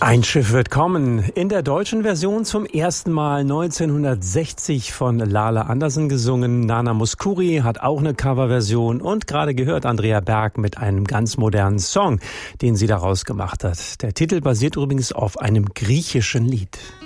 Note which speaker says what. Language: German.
Speaker 1: Ein Schiff wird kommen. In der deutschen Version zum ersten Mal 1960 von Lale Andersen gesungen. Nana Mouskouri hat auch eine Coverversion und gerade gehört Andrea Berg mit einem ganz modernen Song, den sie daraus gemacht hat. Der Titel basiert übrigens auf einem griechischen Lied.